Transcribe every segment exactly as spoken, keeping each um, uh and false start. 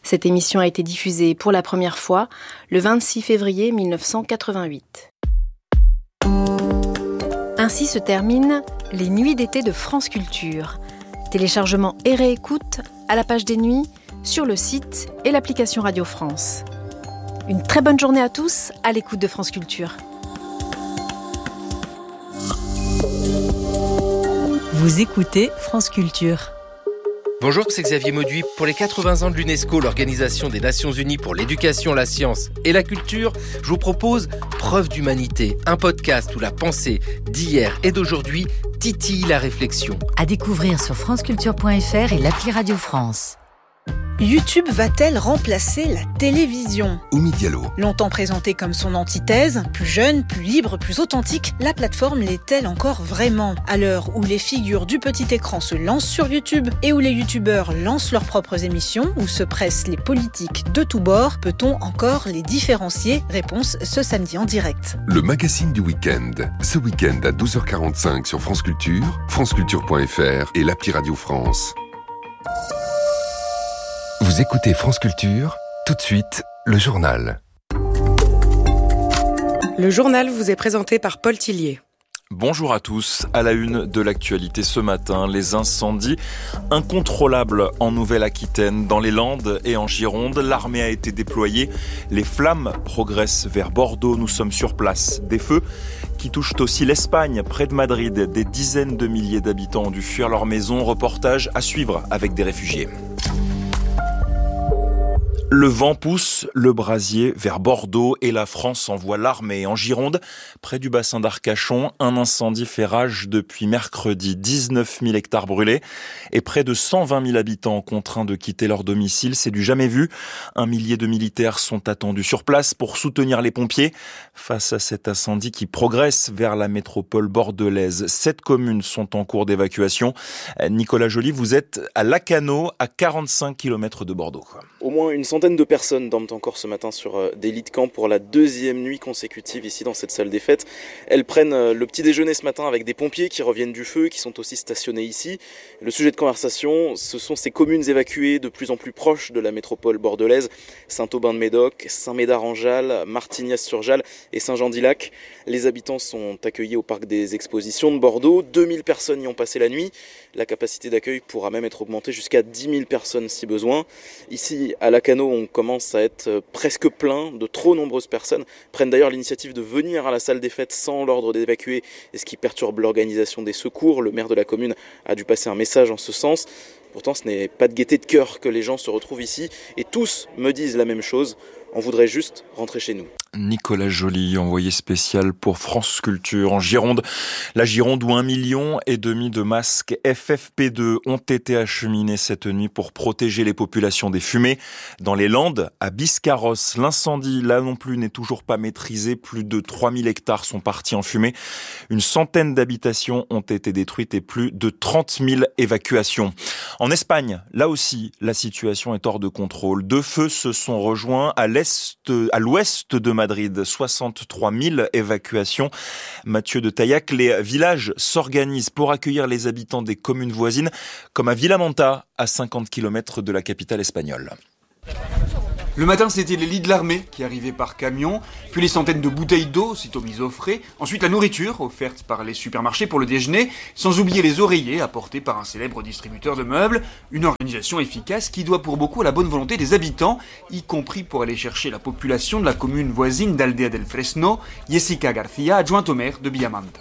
Cette émission a été diffusée pour la première fois le vingt-six février mille neuf cent quatre-vingt-huit. Ainsi se terminent les Nuits d'été de France Culture. Téléchargement et réécoute à la page des nuits, sur le site et l'application Radio France. Une très bonne journée à tous à l'écoute de France Culture. Vous écoutez France Culture. Bonjour, c'est Xavier Mauduit. Pour les quatre-vingts ans de l'UNESCO, l'Organisation des Nations Unies pour l'éducation, la science et la culture, je vous propose Preuve d'humanité, un podcast où la pensée d'hier et d'aujourd'hui titille la réflexion. À découvrir sur franceculture point f r et l'appli Radio France. YouTube va-t-elle remplacer la télévision ? Oumi Diallo. Longtemps présentée comme son antithèse, plus jeune, plus libre, plus authentique, la plateforme l'est-elle encore vraiment ? À l'heure où les figures du petit écran se lancent sur YouTube et où les youtubeurs lancent leurs propres émissions, où se pressent les politiques de tous bords, peut-on encore les différencier ? Réponse ce samedi en direct. Le magazine du week-end. Ce week-end à douze heures quarante-cinq sur France Culture, franceculture point f r et l'appli Radio France. Vous écoutez France Culture, tout de suite, le journal. Le journal vous est présenté par Paul Tillier. Bonjour à tous. À la une de l'actualité ce matin, les incendies incontrôlables en Nouvelle-Aquitaine, dans les Landes et en Gironde. L'armée a été déployée. Les flammes progressent vers Bordeaux. Nous sommes sur place. Des feux qui touchent aussi l'Espagne, près de Madrid. Des dizaines de milliers d'habitants ont dû fuir leur maison. Reportage à suivre avec des réfugiés. Le vent pousse le brasier vers Bordeaux et la France envoie l'armée. En Gironde, près du bassin d'Arcachon, un incendie fait rage depuis mercredi. dix-neuf mille hectares brûlés et près de cent vingt mille habitants contraints de quitter leur domicile. C'est du jamais vu. Un millier de militaires sont attendus sur place pour soutenir les pompiers face à cet incendie qui progresse vers la métropole bordelaise. Sept communes sont en cours d'évacuation. Nicolas Joly, vous êtes à Lacanau, à quarante-cinq kilomètres de Bordeaux. Au moins une centaine de personnes dorment encore ce matin sur des lits de camp pour la deuxième nuit consécutive ici dans cette salle des fêtes. Elles prennent le petit déjeuner ce matin avec des pompiers qui reviennent du feu, qui sont aussi stationnés ici. Le sujet de conversation, ce sont ces communes évacuées de plus en plus proches de la métropole bordelaise. Saint-Aubin-de-Médoc, Saint-Médard-en-Jalles, Martignas-sur-Jalles et Saint-Jean-d'Illac. Les habitants sont accueillis au parc des expositions de Bordeaux. deux mille personnes y ont passé la nuit. La capacité d'accueil pourra même être augmentée jusqu'à dix mille personnes si besoin. Ici, à Lacanau, on commence à être presque plein. De trop nombreuses personnes prennent d'ailleurs l'initiative de venir à la salle des fêtes sans l'ordre d'évacuer, et ce qui perturbe l'organisation des secours. Le maire de la commune a dû passer un message en ce sens. Pourtant, ce n'est pas de gaieté de cœur que les gens se retrouvent ici, et tous me disent la même chose. On voudrait juste rentrer chez nous. Nicolas Joly, envoyé spécial pour France Culture en Gironde. La Gironde où un million et demi de masques F F P deux ont été acheminés cette nuit pour protéger les populations des fumées. Dans les Landes, à Biscarrosse, l'incendie, là non plus, n'est toujours pas maîtrisé. Plus de trois mille hectares sont partis en fumée. Une centaine d'habitations ont été détruites et plus de trente mille évacuations. En Espagne, là aussi, la situation est hors de contrôle. Deux feux se sont rejoints à l'est, à l'ouest de Madrid, soixante-trois mille évacuations. Mathieu de Taillac, les villages s'organisent pour accueillir les habitants des communes voisines, comme à Villamonta, à cinquante kilomètres de la capitale espagnole. Le matin, c'était les lits de l'armée qui arrivaient par camion, puis les centaines de bouteilles d'eau, sitôt mises au frais, ensuite la nourriture offerte par les supermarchés pour le déjeuner, sans oublier les oreillers apportés par un célèbre distributeur de meubles, une organisation efficace qui doit pour beaucoup à la bonne volonté des habitants, y compris pour aller chercher la population de la commune voisine d'Aldea del Fresno, Jessica Garcia, adjointe au maire de Villamanta.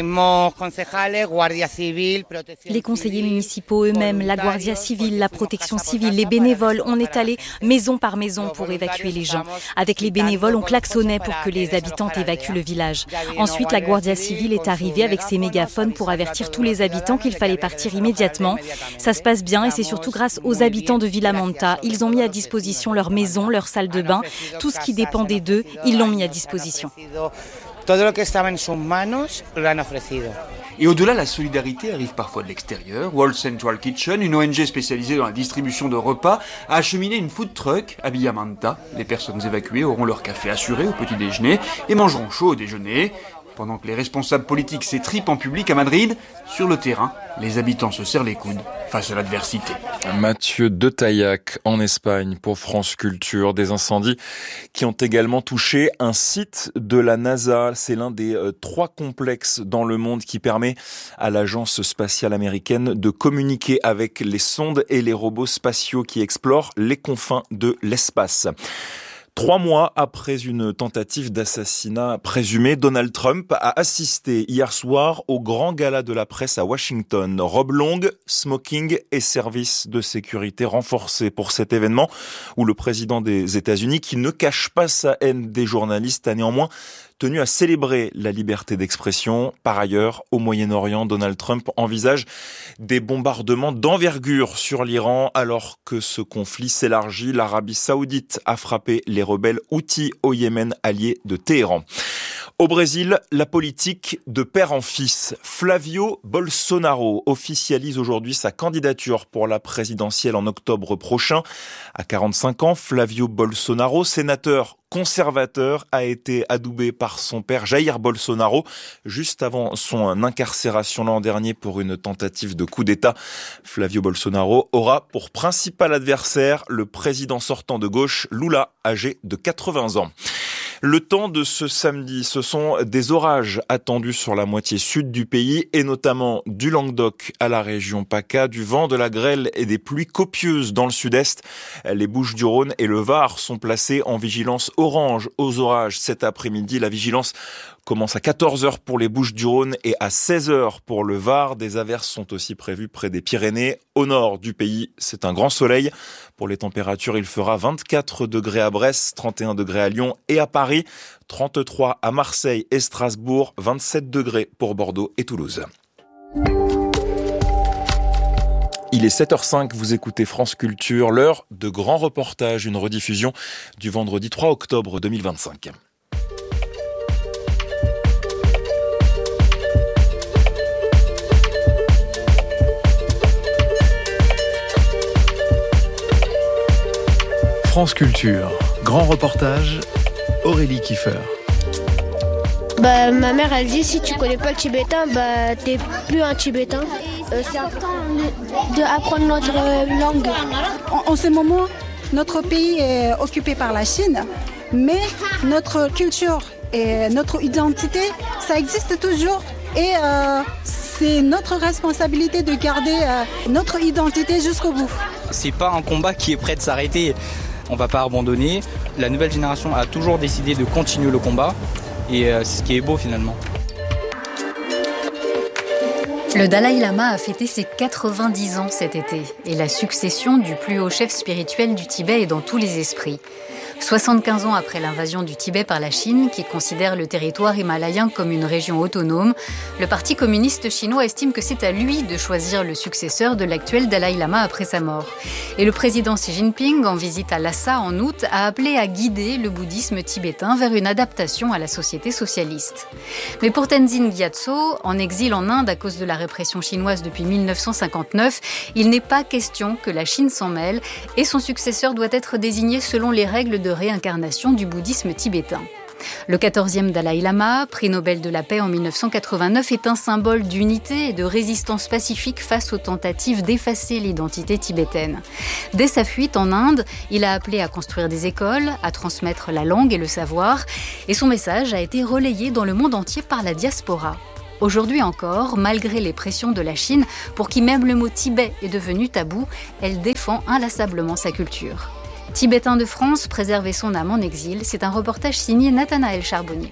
Les conseillers municipaux eux-mêmes, la Guardia Civile, la protection civile, les bénévoles, on est allé maison par maison pour évacuer les gens. Avec les bénévoles, on klaxonnait pour que les habitants évacuent le village. Ensuite, la Guardia Civile est arrivée avec ses mégaphones pour avertir tous les habitants qu'il fallait partir immédiatement. Ça se passe bien et c'est surtout grâce aux habitants de Villamonta. Ils ont mis à disposition leur maison, leur salle de bain, tout ce qui dépendait d'eux, ils l'ont mis à disposition. Et au-delà, la solidarité arrive parfois de l'extérieur. World Central Kitchen, une O N G spécialisée dans la distribution de repas, a acheminé une food truck à Villamanta. Les personnes évacuées auront leur café assuré au petit déjeuner et mangeront chaud au déjeuner. Pendant que les responsables politiques s'étripent en public à Madrid, sur le terrain, les habitants se serrent les coudes face à l'adversité. Mathieu de Taillac en Espagne pour France Culture. Des incendies qui ont également touché un site de la NASA. C'est l'un des euh, trois complexes dans le monde qui permet à l'agence spatiale américaine de communiquer avec les sondes et les robots spatiaux qui explorent les confins de l'espace. Trois mois après une tentative d'assassinat présumée, Donald Trump a assisté hier soir au grand gala de la presse à Washington. Robe longue, smoking et services de sécurité renforcés pour cet événement où le président des États-Unis, qui ne cache pas sa haine des journalistes, a néanmoins tenu à célébrer la liberté d'expression. Par ailleurs, au Moyen-Orient, Donald Trump envisage des bombardements d'envergure sur l'Iran alors que ce conflit s'élargit. L'Arabie Saoudite a frappé les rebelles Houthis au Yémen, alliés de Téhéran. Au Brésil, la politique de père en fils. Flavio Bolsonaro officialise aujourd'hui sa candidature pour la présidentielle en octobre prochain. À quarante-cinq ans, Flavio Bolsonaro, sénateur conservateur, a été adoubé par son père Jair Bolsonaro juste avant son incarcération l'an dernier pour une tentative de coup d'État. Flavio Bolsonaro aura pour principal adversaire le président sortant de gauche, Lula, âgé de quatre-vingts ans. Le temps de ce samedi, ce sont des orages attendus sur la moitié sud du pays et notamment du Languedoc à la région PACA, du vent, de la grêle et des pluies copieuses dans le sud-est. Les Bouches-du-Rhône et le Var sont placés en vigilance orange aux orages cet après-midi. La vigilance commence à quatorze heures pour les Bouches-du-Rhône et à seize heures pour le Var. Des averses sont aussi prévues près des Pyrénées. Au nord du pays, c'est un grand soleil. Pour les températures, il fera vingt-quatre degrés à Brest, trente et un degrés à Lyon et à Paris, trente-trois à Marseille et Strasbourg, vingt-sept degrés pour Bordeaux et Toulouse. Il est sept heures cinq, vous écoutez France Culture, l'heure de Grand Reportage, une rediffusion du vendredi trois octobre deux mille vingt-cinq. France Culture, grand reportage, Aurélie Kiefer. Bah, ma mère elle dit si tu connais pas le tibétain, bah t'es plus un tibétain. Euh, c'est important d'apprendre notre langue. En, en ce moment, notre pays est occupé par la Chine, mais notre culture et notre identité, ça existe toujours. Et euh, c'est notre responsabilité de garder euh, notre identité jusqu'au bout. C'est pas un combat qui est prêt de s'arrêter. On va pas abandonner. La nouvelle génération a toujours décidé de continuer le combat et c'est ce qui est beau finalement. Le Dalai Lama a fêté ses quatre-vingt-dix ans cet été et la succession du plus haut chef spirituel du Tibet est dans tous les esprits. soixante-quinze ans après l'invasion du Tibet par la Chine, qui considère le territoire himalayen comme une région autonome, le Parti communiste chinois estime que c'est à lui de choisir le successeur de l'actuel Dalai Lama après sa mort. Et le président Xi Jinping, en visite à Lhasa en août, a appelé à guider le bouddhisme tibétain vers une adaptation à la société socialiste. Mais pour Tenzin Gyatso, en exil en Inde à cause de la répression chinoise depuis mille neuf cent cinquante-neuf, il n'est pas question que la Chine s'en mêle et son successeur doit être désigné selon les règles de réincarnation du bouddhisme tibétain. Le quatorzième Dalai Lama, prix Nobel de la paix en mille neuf cent quatre-vingt-neuf, est un symbole d'unité et de résistance pacifique face aux tentatives d'effacer l'identité tibétaine. Dès sa fuite en Inde, il a appelé à construire des écoles, à transmettre la langue et le savoir, et son message a été relayé dans le monde entier par la diaspora. Aujourd'hui encore, malgré les pressions de la Chine, pour qui même le mot Tibet est devenu tabou, elle défend inlassablement sa culture. Tibétain de France, préserver son âme en exil, c'est un reportage signé Nathanaël Charbonnier.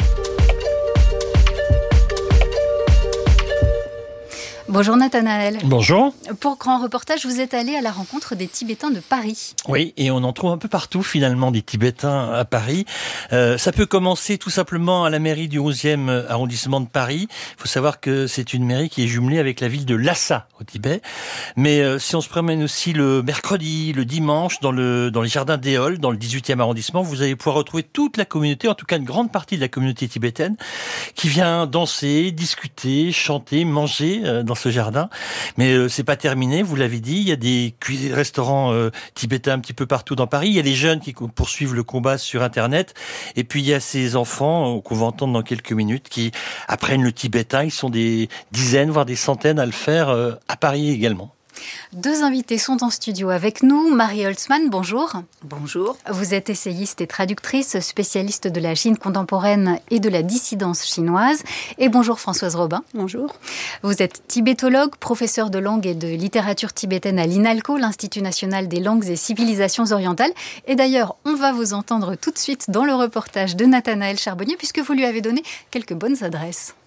Bonjour Nathanaël. Bonjour. Pour Grand Reportage, vous êtes allé à la rencontre des Tibétains de Paris. Oui, et on en trouve un peu partout finalement des Tibétains à Paris. Euh, ça peut commencer tout simplement à la mairie du onzième arrondissement de Paris. Il faut savoir que c'est une mairie qui est jumelée avec la ville de Lhasa au Tibet. Mais euh, si on se promène aussi le mercredi, le dimanche, dans, le, dans les jardins d'Éole, dans le dix-huitième arrondissement, vous allez pouvoir retrouver toute la communauté, en tout cas une grande partie de la communauté tibétaine, qui vient danser, discuter, chanter, manger euh, dans ce ce jardin. Mais euh, c'est pas terminé, vous l'avez dit. Il y a des cuis- restaurants euh, tibétains un petit peu partout dans Paris. Il y a les jeunes qui co- poursuivent le combat sur Internet. Et puis il y a ces enfants euh, qu'on va entendre dans quelques minutes qui apprennent le tibétain. Ils sont des dizaines, voire des centaines à le faire euh, à Paris également. Deux invités sont en studio avec nous. Marie Holtzmann, bonjour. Bonjour. Vous êtes essayiste et traductrice, spécialiste de la Chine contemporaine et de la dissidence chinoise. Et bonjour Françoise Robin. Bonjour. Vous êtes tibétologue, professeur de langue et de littérature tibétaine à l'INALCO, l'Institut national des langues et civilisations orientales. Et d'ailleurs, on va vous entendre tout de suite dans le reportage de Nathanaël Charbonnier, puisque vous lui avez donné quelques bonnes adresses.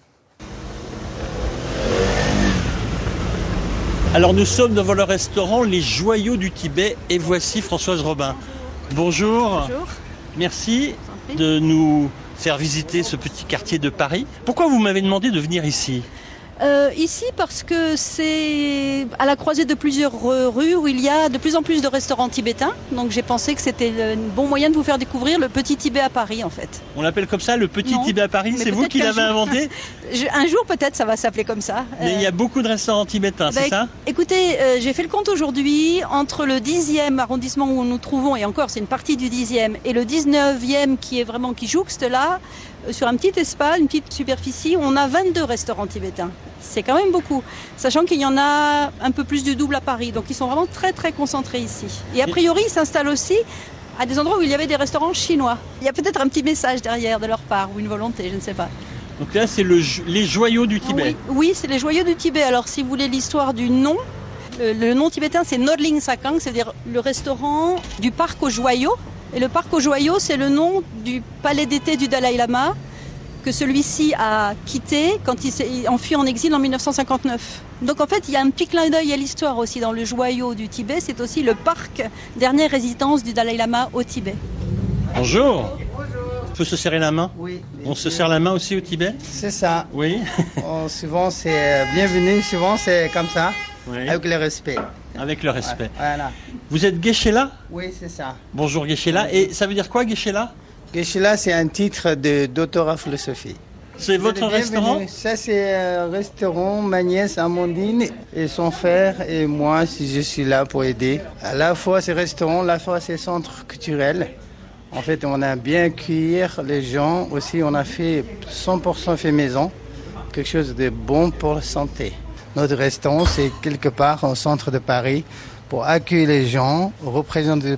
Alors nous sommes devant le restaurant Les Joyaux du Tibet et voici Françoise Robin. Bonjour. Bonjour. Merci de nous faire visiter ce petit quartier de Paris. Pourquoi vous m'avez demandé de venir ici ? Euh, ici parce que c'est à la croisée de plusieurs rues où il y a de plus en plus de restaurants tibétains. Donc j'ai pensé que c'était un bon moyen de vous faire découvrir le petit Tibet à Paris en fait. On l'appelle comme ça, le petit non, Tibet à Paris, c'est vous qui l'avez jour... inventé ? Un jour peut-être ça va s'appeler comme ça. Mais euh... il y a beaucoup de restaurants tibétains, bah, c'est ça ? Écoutez, euh, j'ai fait le compte aujourd'hui, entre le dixième arrondissement où nous nous trouvons, et encore c'est une partie du dixième, et le dix-neuvième qui est vraiment qui jouxte là, euh, sur un petit espace, une petite superficie, on a vingt-deux restaurants tibétains. C'est quand même beaucoup, sachant qu'il y en a un peu plus du double à Paris. Donc ils sont vraiment très très concentrés ici. Et a priori, ils s'installent aussi à des endroits où il y avait des restaurants chinois. Il y a peut-être un petit message derrière de leur part, ou une volonté, je ne sais pas. Donc là, c'est le, les Joyaux du Tibet. Oui, oui, c'est les Joyaux du Tibet. Alors si vous voulez l'histoire du nom, le, le nom tibétain c'est Nodling Sakang, c'est-à-dire le restaurant du parc aux joyaux. Et le parc aux joyaux, c'est le nom du palais d'été du Dalai Lama, que celui-ci a quitté quand il s'est enfui en exil en dix-neuf cent cinquante-neuf. Donc en fait, il y a un petit clin d'œil à l'histoire aussi dans le joyau du Tibet. C'est aussi le parc, dernière résidence du Dalai Lama au Tibet. Bonjour. On peut se serrer la main ? Oui. On se serre la main aussi au Tibet ? C'est ça. Oui. oh, souvent c'est bienvenue, souvent c'est comme ça, oui. Avec le respect. Avec le respect. Voilà. Vous êtes Geshe-la ? Oui, c'est ça. Bonjour Geshe-la. Et ça veut dire quoi Geshe-la ? Geshe-la, c'est un titre de doctorat philosophie. C'est votre restaurant ? Ça, c'est un restaurant. Ma nièce Amandine et son frère et moi, si je suis là pour aider. À la fois, c'est restaurant, à la fois, c'est centre culturel. En fait, on a bien accueillir les gens. Aussi, on a fait cent pour cent fait maison. Quelque chose de bon pour la santé. Notre restaurant, c'est quelque part au centre de Paris pour accueillir les gens, représenter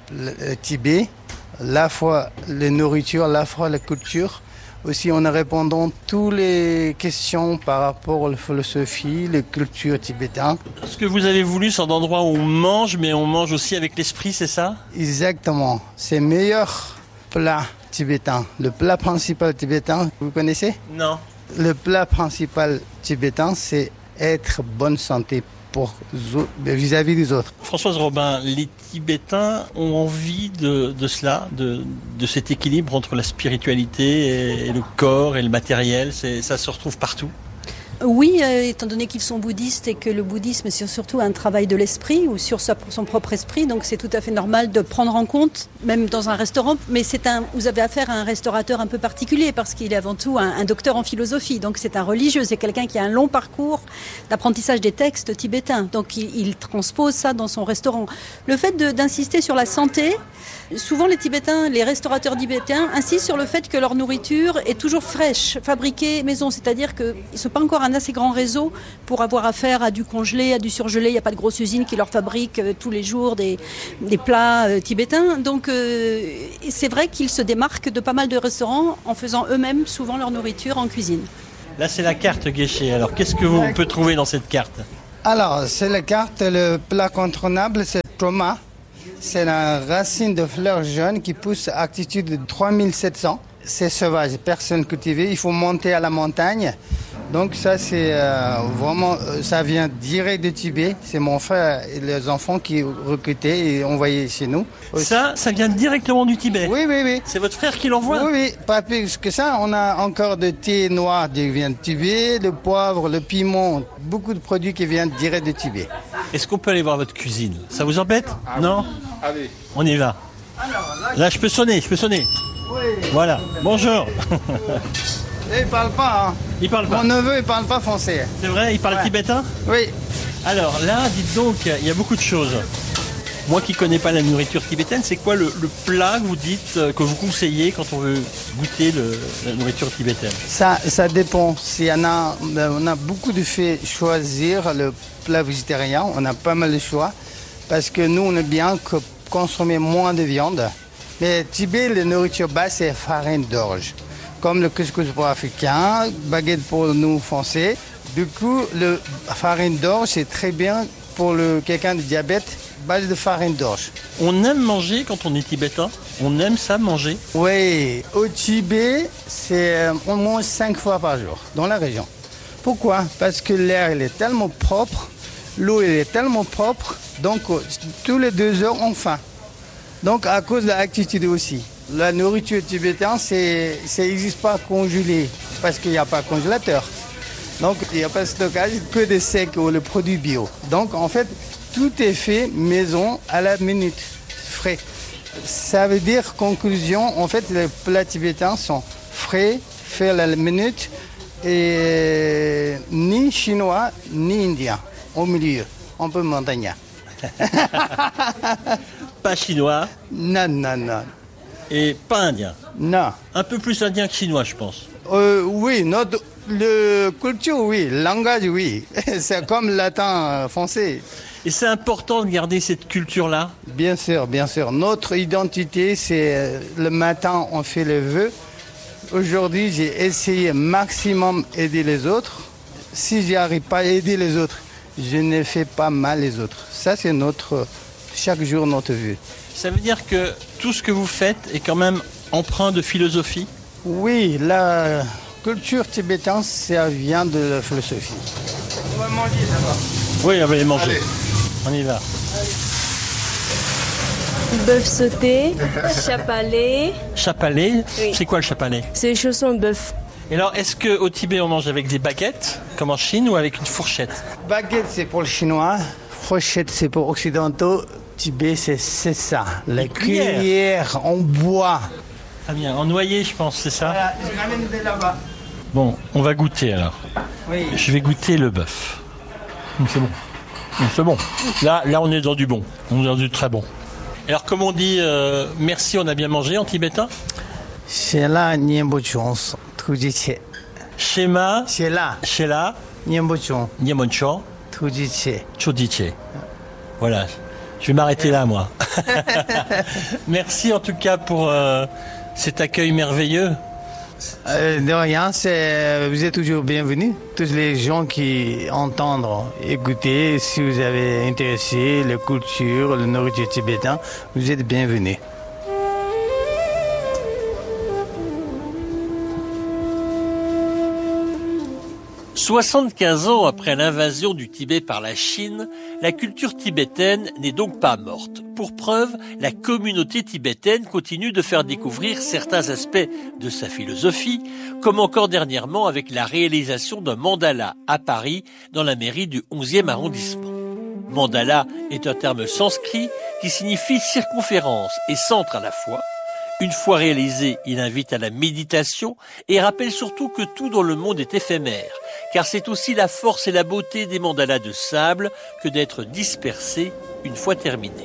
le Tibet. La fois la nourriture, la fois la culture. Aussi, en répondant toutes les questions par rapport à la philosophie, la culture tibétaine. Ce que vous avez voulu, c'est un endroit où on mange, mais on mange aussi avec l'esprit, c'est ça ? Exactement. C'est le meilleur plat tibétain. Le plat principal tibétain, vous connaissez ? Non. Le plat principal tibétain, c'est être bonne santé pour vis-à-vis des autres. Françoise Robin, les Tibétains ont envie de, de cela, de, de cet équilibre entre la spiritualité et, et le corps et le matériel. C'est, ça se retrouve partout. Oui, euh, étant donné qu'ils sont bouddhistes et que le bouddhisme c'est surtout un travail de l'esprit ou sur sa, son propre esprit, donc c'est tout à fait normal de prendre en compte, même dans un restaurant, mais c'est un, vous avez affaire à un restaurateur un peu particulier parce qu'il est avant tout un, un docteur en philosophie, donc c'est un religieux, c'est quelqu'un qui a un long parcours d'apprentissage des textes tibétains, donc il, il transpose ça dans son restaurant. Le fait de, d'insister sur la santé, souvent les Tibétains, les restaurateurs tibétains insistent sur le fait que leur nourriture est toujours fraîche, fabriquée maison, c'est-à-dire qu'ils ne sont pas encore un assez grand réseau pour avoir affaire à du congelé, à du surgelé. Il n'y a pas de grosse usine qui leur fabrique euh, tous les jours des, des plats euh, tibétains. Donc euh, c'est vrai qu'ils se démarquent de pas mal de restaurants en faisant eux-mêmes souvent leur nourriture en cuisine. Là c'est la carte Geshe. Alors qu'est-ce que vous peut trouver dans cette carte ? Alors c'est la carte, le plat incontournable, c'est Troma. C'est la racine de fleurs jaunes qui pousse à altitude de trois mille sept cents. C'est sauvage, personne cultivé. Il faut monter à la montagne. Donc ça, c'est euh, vraiment, ça vient direct de Tibet. C'est mon frère et les enfants qui recrutaient et envoyaient chez nous. Ça, ça vient directement du Tibet ? Oui, oui, oui. C'est votre frère qui l'envoie ? Oui, oui. Pas plus que ça. On a encore de thé noir qui vient de Tibet, le poivre, le piment, beaucoup de produits qui viennent direct de Tibet. Est-ce qu'on peut aller voir votre cuisine ? Ça vous embête ? ah, Non ? Allez. On y va. Alors, là, là, je peux sonner, je peux sonner. Oui. Voilà. Bonjour. Et il parle pas. Hein. Il parle pas. Mon neveu, il parle pas français. C'est vrai, il parle Ouais. tibétain? Oui. Alors là, dites donc, il y a beaucoup de choses. Moi qui connais pas la nourriture tibétaine, c'est quoi le, le plat que vous dites, euh, que vous conseillez quand on veut goûter le, la nourriture tibétaine? Ça, ça dépend. S'il y en a, on a beaucoup de fait choisir le plat végétarien. On a pas mal de choix parce que nous, on aime bien que consommer moins de viande. Mais Tibet, la nourriture basse, c'est farine d'orge. Comme le couscous pour africain, baguette pour nous français. Du coup, le farine d'orge, c'est très bien pour le quelqu'un de diabète, base de farine d'orge. On aime manger quand on est tibétain? On aime ça, manger? Oui, au Tibet, c'est, on mange cinq fois par jour dans la région. Pourquoi? Parce que l'air il est tellement propre, l'eau elle est tellement propre, donc tous les deux heures on faim. Donc à cause de l'activité aussi. La nourriture tibétaine, c'est, ça n'existe pas congelé parce qu'il n'y a pas de congélateur. Donc il n'y a pas de stockage, que des secs ou le produit bio. Donc en fait, tout est fait maison à la minute, frais. Ça veut dire, conclusion, en fait, les plats tibétains sont frais, faits à la minute, et ni chinois, ni indien, au milieu, un peu montagnard. Pas chinois? Non, non, non. Et pas indien? Non. Un peu plus indien que chinois, je pense. Euh, oui, notre le culture, oui, le langage, oui. C'est comme le latin français. Et c'est important de garder cette culture-là? Bien sûr, bien sûr. Notre identité, c'est le matin, on fait les vœux. Aujourd'hui, j'ai essayé maximum aider les autres. Si j'y arrive pas à aider les autres, je ne fais pas mal les autres. Ça, c'est notre, chaque jour, notre vœu. Ça veut dire que tout ce que vous faites est quand même empreint de philosophie? Oui, la culture tibétaine, ça vient de la philosophie. On va manger d'abord. Oui, on va les manger. Allez. On y va. Bœuf sauté, chapalé. Chapalé? Oui. C'est quoi le chapalé? C'est les chaussons de bœuf. Et alors, est-ce qu'au Tibet, on mange avec des baguettes, comme en Chine, ou avec une fourchette? Baguette, c'est pour le chinois. Fourchette, c'est pour occidentaux. Tibet, c'est, c'est ça. La cuillères. cuillère en bois. Ah bien, en noyer, je pense, c'est ça? Voilà, je ramène de là-bas. Bon, on va goûter alors. Oui. Je vais goûter le bœuf. C'est bon. C'est bon. Là, là, on est dans du bon. On est dans du très bon. Alors, comme on dit euh, merci, on a bien mangé en tibétain? Shela Nyembochons, Tujiche. Shema. Shela. Shela. Nyembochon. Nyembochon. Tujiche. Chodiche. Voilà. Je vais m'arrêter là, moi. Merci en tout cas pour euh, cet accueil merveilleux. Euh, de rien, c'est, vous êtes toujours bienvenus. Tous les gens qui entendent, écouter, si vous avez intéressé la culture, la nourriture tibétaine, vous êtes bienvenus. soixante-quinze ans après l'invasion du Tibet par la Chine, la culture tibétaine n'est donc pas morte. Pour preuve, la communauté tibétaine continue de faire découvrir certains aspects de sa philosophie, comme encore dernièrement avec la réalisation d'un mandala à Paris, dans la mairie du onzième arrondissement. Mandala est un terme sanskrit qui signifie circonférence et centre à la fois. Une fois réalisé, il invite à la méditation et rappelle surtout que tout dans le monde est éphémère, car c'est aussi la force et la beauté des mandalas de sable que d'être dispersés une fois terminés.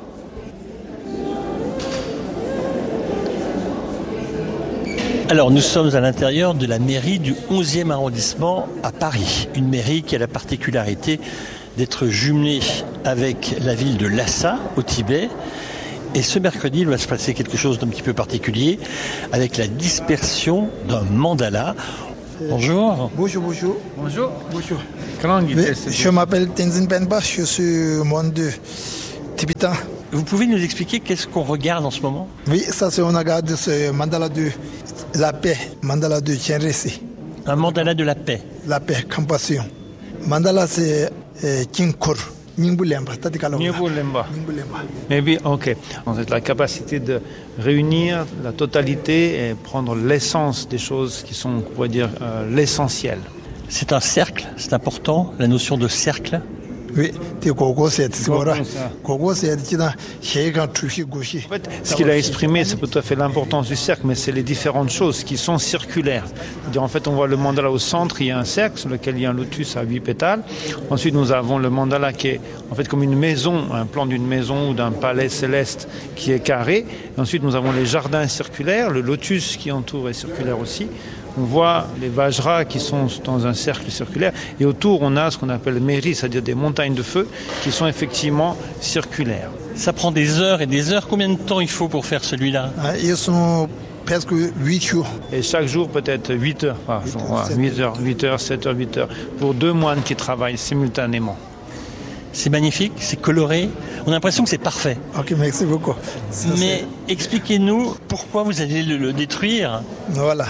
Alors nous sommes à l'intérieur de la mairie du onzième arrondissement à Paris, une mairie qui a la particularité d'être jumelée avec la ville de Lhasa au Tibet. Et ce mercredi, il va se passer quelque chose d'un petit peu particulier avec la dispersion d'un mandala. Bonjour. Bonjour, bonjour. Bonjour. Bonjour. Je m'appelle Tenzin Penpa, je suis monde tibétain. Vous pouvez nous expliquer qu'est-ce qu'on regarde en ce moment? Oui, ça c'est on regarde ce mandala de la paix, mandala de Chenresi. Un mandala de la paix. La paix, compassion. Mandala c'est euh, Kinkur. Nyingbulemba. Nyingbulemba. Maybe, ok. En fait, la capacité de réunir la totalité et prendre l'essence des choses qui sont, on pourrait dire, euh, l'essentiel. C'est un cercle, c'est important, la notion de cercle. Oui, c'est Gogo Set. Gogo Set. En fait, ce qu'il a exprimé, c'est tout à fait l'importance du cercle, mais c'est les différentes choses qui sont circulaires. C'est-à-dire, en fait, on voit le mandala au centre, il y a un cercle sur lequel il y a un lotus à huit pétales. Ensuite, nous avons le mandala qui est en fait comme une maison, un plan d'une maison ou d'un palais céleste qui est carré. Et ensuite, nous avons les jardins circulaires, le lotus qui entoure est circulaire aussi. On voit les vajras qui sont dans un cercle circulaire et autour on a ce qu'on appelle mairie, c'est-à-dire des montagnes de feu qui sont effectivement circulaires. Ça prend des heures et des heures. Combien de temps il faut pour faire celui-là? Ils sont presque huit jours. Et chaque jour peut-être huit heures par jour. Voilà, huit heures, huit heures, sept heures, huit heures pour deux moines qui travaillent simultanément. C'est magnifique, c'est coloré. On a l'impression que c'est parfait. Ok, merci beaucoup. Ça, Mais c'est... expliquez-nous pourquoi vous allez le, le détruire. Voilà.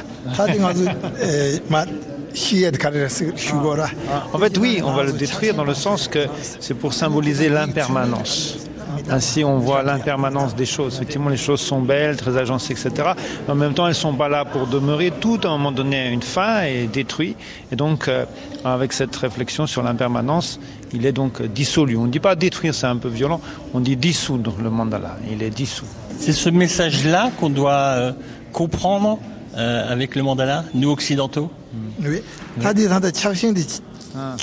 En fait, oui, on va le détruire dans le sens que c'est pour symboliser l'impermanence. Ainsi, on voit l'impermanence des choses. Effectivement, les choses sont belles, très agencées, et cetera. Mais en même temps, elles ne sont pas là pour demeurer. Tout, à un moment donné, a une fin et est détruit. Et donc, euh, avec cette réflexion sur l'impermanence, il est donc dissolu. On ne dit pas détruire, c'est un peu violent. On dit dissoudre le mandala. Il est dissous. C'est ce message-là qu'on doit euh, comprendre euh, avec le mandala, nous occidentaux. Oui. oui. Ah.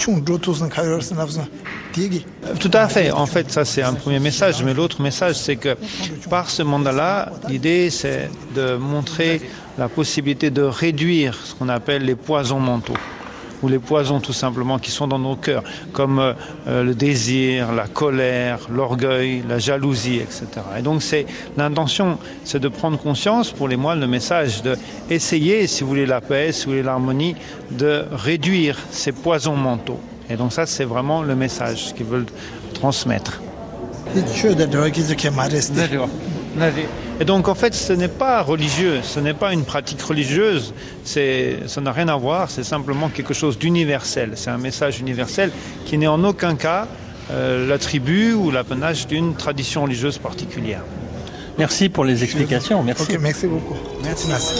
Tout à fait. En fait, ça c'est un premier message, mais l'autre message c'est que par ce mandala, l'idée c'est de montrer la possibilité de réduire ce qu'on appelle les poisons mentaux, ou les poisons tout simplement qui sont dans nos cœurs, comme euh, le désir, la colère, l'orgueil, la jalousie, et cetera. Et donc c'est l'intention, c'est de prendre conscience pour les moines, le message de essayer, si vous voulez la paix, si vous voulez l'harmonie, de réduire ces poisons mentaux. Et donc ça c'est vraiment le message qu'ils veulent transmettre. Et donc en fait ce n'est pas religieux, ce n'est pas une pratique religieuse, c'est, ça n'a rien à voir, c'est simplement quelque chose d'universel, c'est un message universel qui n'est en aucun cas euh, l'attribut ou l'apanage d'une tradition religieuse particulière. Merci pour les explications, merci. Okay, merci beaucoup. Merci. merci.